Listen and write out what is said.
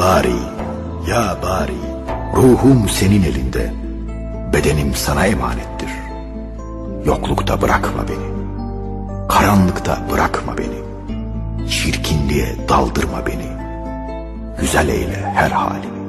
bari, ya bari, ruhum senin elinde, bedenim sana emanettir. Yoklukta bırakma beni, karanlıkta bırakma beni, çirkinliğe daldırma beni, güzel eyle her halimi.